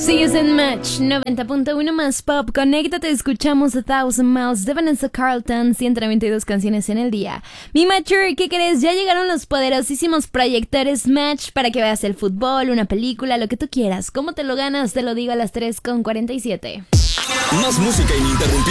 Sigues en Match 90.1 más pop. Conéctate, escuchamos A Thousand Miles de Vanessa Carlton, 192 canciones en el día. Mi Matcher, ¿qué crees? Ya llegaron los poderosísimos proyectores Match para que veas el fútbol, una película, lo que tú quieras. ¿Cómo te lo ganas? Te lo digo a las 3:47. Más música ininterrumpida.